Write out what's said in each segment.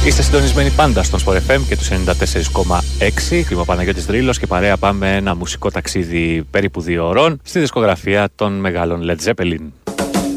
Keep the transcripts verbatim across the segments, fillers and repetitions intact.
Είστε συντονισμένοι πάντα στον Sport εφ εμ και τους ενενήντα τέσσερα κόμμα έξι. Είμαι ο Παναγιώτης Δρύλος και παρέα πάμε ένα μουσικό ταξίδι περίπου δύο ωρών στη δισκογραφία των μεγάλων Led Zeppelin.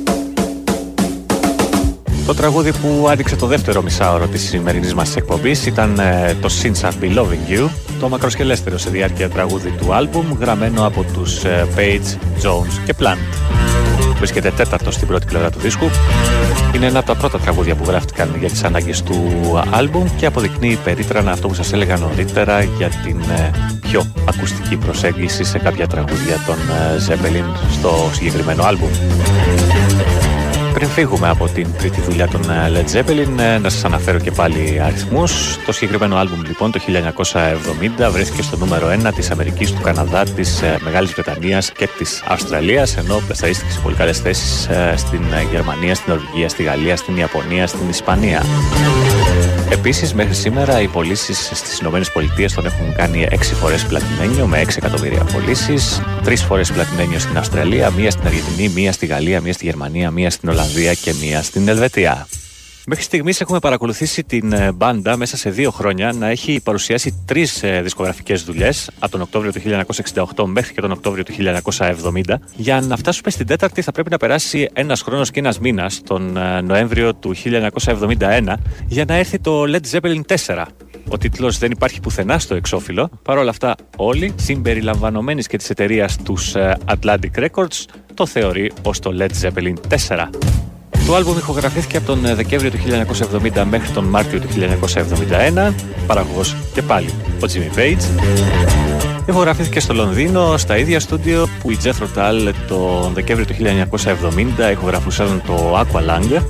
Το τραγούδι που άνοιξε το δεύτερο μισάωρο της σημερινής μας εκπομπής ήταν ε, το Since I've Been Loving You, το μακροσκελέστερο σε διάρκεια τραγούδι του άλμπουμ, γραμμένο από τους ε, Page, Jones και Plant. Βρίσκεται τέταρτο στην πρώτη πλευρά του δίσκου. Είναι ένα από τα πρώτα τραγούδια που γράφτηκαν για τις ανάγκες του άλμπουμ και αποδεικνύει περίτρανα αυτό που σας έλεγα νωρίτερα για την ε, πιο ακουστική προσέγγιση σε κάποια τραγούδια των ε, Zeppelin στο συγκεκριμένο άλμπουμ. Πριν φύγουμε από την τρίτη δουλειά των Led Zeppelin, να σας αναφέρω και πάλι αριθμούς. Το συγκεκριμένο άλμπουμ λοιπόν το χίλια εννιακόσια εβδομήντα βρέθηκε στο νούμερο ένα της Αμερικής, του Καναδά, της Μεγάλης Βρετανίας και της Αυστραλίας, ενώ πλασταρίστηκε σε πολύ καλές θέσεις στην Γερμανία, στην Νορβηγία, στη Γαλλία, στην Ιαπωνία, στην Ισπανία. Επίσης, μέχρι σήμερα οι πωλήσεις στις Ηνωμένες Πολιτείες τον έχουν κάνει έξι φορές πλατινένιο με έξι εκατομμύρια πωλήσεις, τρεις φορές πλατινένιο στην Αυστραλία, μία στην Αργεντινή, μία στη Γαλλία, μία στη Γερμανία, μία στην Ολλανδία και μία στην Ελβετία. Μέχρι στιγμής έχουμε παρακολουθήσει την μπάντα μέσα σε δύο χρόνια να έχει παρουσιάσει τρεις δισκογραφικές δουλειές από τον Οκτώβριο του χίλια εννιακόσια εξήντα οκτώ μέχρι και τον Οκτώβριο του χίλια εννιακόσια εβδομήντα. Για να φτάσουμε στην τέταρτη θα πρέπει να περάσει ένας χρόνος και ένας μήνας, τον Νοέμβριο του χίλια εννιακόσια εβδομήντα ένα, για να έρθει το Led Zeppelin τέσσερα. Ο τίτλος δεν υπάρχει πουθενά στο εξώφυλλο. Παρ' όλα αυτά, όλοι, συμπεριλαμβανομένης και της εταιρείας τους Atlantic Records, το θεωρεί ως το Led Zeppelin τέσσερα. Το άλμπουμ ηχογραφήθηκε από τον Δεκέμβριο του χίλια εννιακόσια εβδομήντα μέχρι τον Μάρτιο του χίλια εννιακόσια εβδομήντα ένα, παραγωγός και πάλι ο Jimmy Page. Ηχογραφήθηκε στο Λονδίνο, στα ίδια στούντιο που οι Jethro Tull τον Δεκέμβριο του χίλια εννιακόσια εβδομήντα ηχογραφούσαν το Aqualung.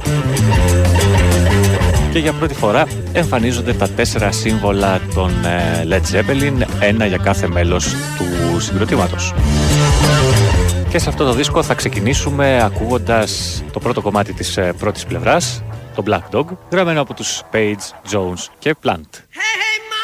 Και για πρώτη φορά εμφανίζονται τα τέσσερα σύμβολα των Led Zeppelin, ένα για κάθε μέλος του συγκροτήματος. Και σε αυτό το δίσκο θα ξεκινήσουμε ακούγοντας το πρώτο κομμάτι της πρώτης πλευράς, το Black Dog, γραμμένο από τους Page, Jones και Plant.